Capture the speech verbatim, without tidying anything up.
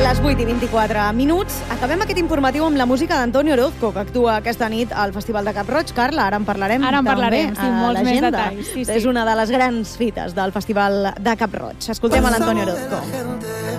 les vuit i vint-i-quatre minuts. Acabem aquest informatiu amb la música d'Antonio Orozco, que actua aquesta nit al Festival de Cap-roig. Carla, ara en parlarem Ara en també parlarem, sí, a molts més l'agenda. detalls. Sí, sí. És una de les grans fites del Festival de Cap-roig. Escoltem a l'Antonio Orozco.